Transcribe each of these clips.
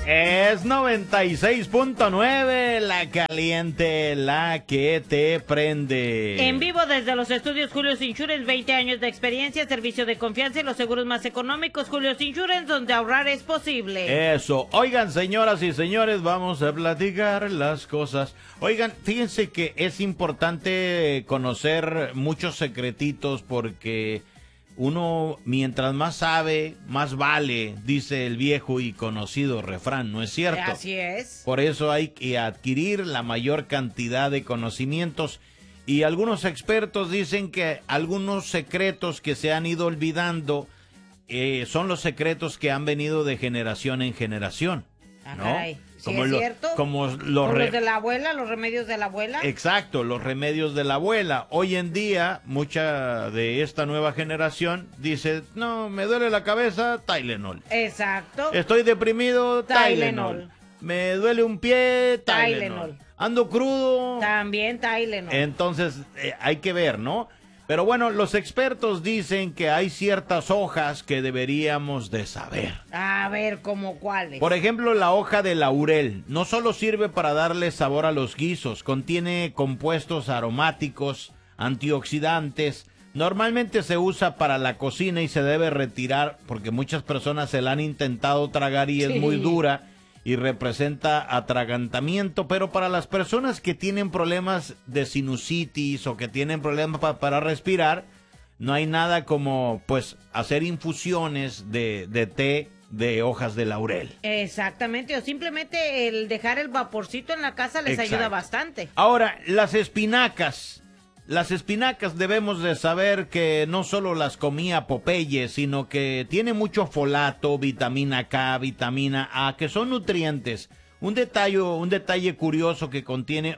Es 96.9, la caliente, la que te prende. En vivo desde los estudios Julio's Insurance, 20 años de experiencia, servicio de confianza y los seguros más económicos. Julio's Insurance, donde ahorrar es posible. Eso. Oigan, señoras y señores, vamos a platicar las cosas. Oigan, fíjense que es importante conocer muchos secretitos porque uno, mientras más sabe, más vale, dice el viejo y conocido refrán, ¿no es cierto? Así es. Por eso hay que adquirir la mayor cantidad de conocimientos y algunos expertos dicen que algunos secretos que se han ido olvidando son los secretos que han venido de generación en generación, ¿no? Ay, ¿sí como es cierto? Como los de la abuela, los remedios de la abuela. Exacto, los remedios de la abuela. Hoy en día, mucha de esta nueva generación dice, no, me duele la cabeza, Tylenol. Exacto. Estoy deprimido, Tylenol. Tylenol. Me duele un pie, Tylenol. Ando crudo. También Tylenol. Entonces, hay que ver, ¿no? Pero bueno, los expertos dicen que hay ciertas hojas que deberíamos de saber. A ver, ¿cómo cuáles? Por ejemplo, la hoja de laurel no solo sirve para darle sabor a los guisos, contiene compuestos aromáticos, antioxidantes. Normalmente se usa para la cocina y se debe retirar porque muchas personas se la han intentado tragar y es muy dura y representa atragantamiento, pero para las personas que tienen problemas de sinusitis o que tienen problemas para respirar, no hay nada como pues hacer infusiones de té de hojas de laurel. Exactamente, o simplemente el dejar el vaporcito en la casa les ayuda bastante. Ahora, las espinacas. Las espinacas debemos de saber que no solo las comía Popeye, sino que tiene mucho folato, vitamina K, vitamina A, que son nutrientes. Un detalle curioso que contiene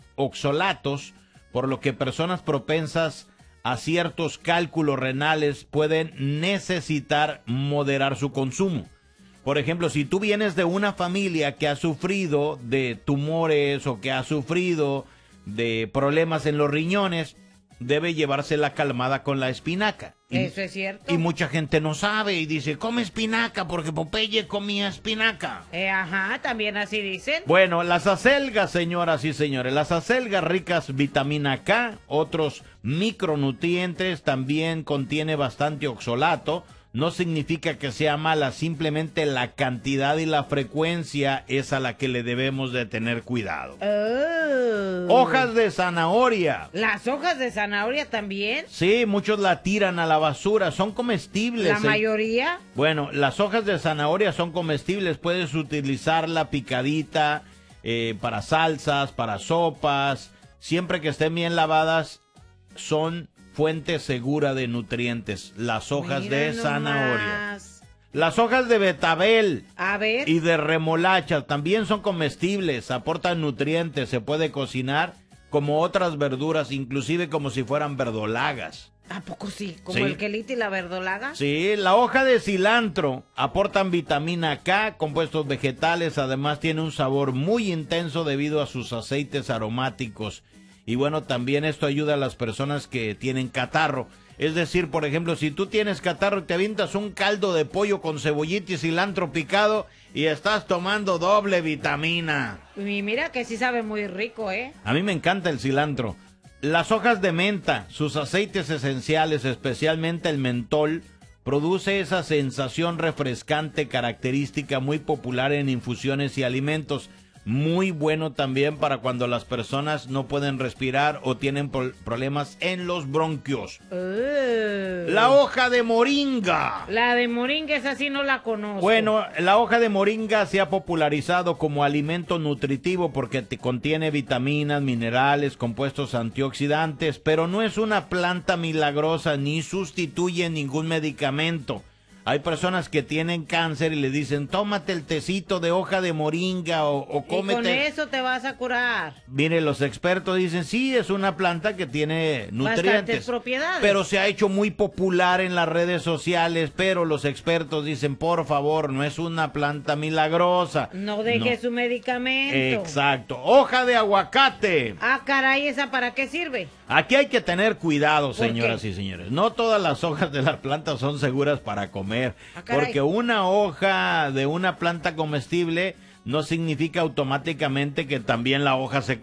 oxalatos, por lo que personas propensas a ciertos cálculos renales pueden necesitar moderar su consumo. Por ejemplo, si tú vienes de una familia que ha sufrido de tumores o que ha sufrido de problemas en los riñones, debe llevarse la calmada con la espinaca. Eso es cierto. Y mucha gente no sabe y dice, come espinaca porque Popeye comía espinaca. Ajá, también así dicen. Bueno, las acelgas, señoras y señores, las acelgas ricas vitamina K, otros micronutrientes, también contiene bastante oxalato. No significa que sea mala, simplemente la cantidad y la frecuencia es a la que le debemos de tener cuidado. Hojas de zanahoria. ¿Las hojas de zanahoria también? Sí, muchos la tiran a la basura, son comestibles. ¿La mayoría? Bueno, las hojas de zanahoria son comestibles, puedes utilizarla picadita para salsas, para sopas, siempre que estén bien lavadas, son fuente segura de nutrientes, las hojas de zanahoria. Las hojas de betabel y de remolacha también son comestibles, aportan nutrientes, se puede cocinar como otras verduras, inclusive como si fueran verdolagas. ¿A poco sí? ¿Como el quelite y la verdolaga? Sí, la hoja de cilantro aportan vitamina K, compuestos vegetales, además tiene un sabor muy intenso debido a sus aceites aromáticos. Y bueno, también esto ayuda a las personas que tienen catarro. Es decir, por ejemplo, si tú tienes catarro y te avientas un caldo de pollo con cebollita y cilantro picado y estás tomando doble vitamina. Y mira que sí sabe muy rico, ¿eh? A mí me encanta el cilantro. Las hojas de menta, sus aceites esenciales, especialmente el mentol, produce esa sensación refrescante característica muy popular en infusiones y alimentos. Muy bueno también para cuando las personas no pueden respirar o tienen problemas en los bronquios. La hoja de moringa. La de moringa, esa sí no la conozco. Bueno, la hoja de moringa se ha popularizado como alimento nutritivo porque contiene vitaminas, minerales, compuestos antioxidantes, pero no es una planta milagrosa ni sustituye ningún medicamento. Hay personas que tienen cáncer y le dicen, tómate el tecito de hoja de moringa o cómete. Y con eso te vas a curar. Mire, los expertos dicen, sí, es una planta que tiene nutrientes. Bastantes propiedades. Pero se ha hecho muy popular en las redes sociales, pero los expertos dicen, por favor, no es una planta milagrosa. No deje su medicamento. Exacto. Hoja de aguacate. Ah, caray, ¿esa para qué sirve? Aquí hay que tener cuidado, señoras qué? y señores. No todas las hojas de las plantas son seguras para comer. Ah, caray. Porque una hoja de una planta comestible no significa automáticamente que también la hoja se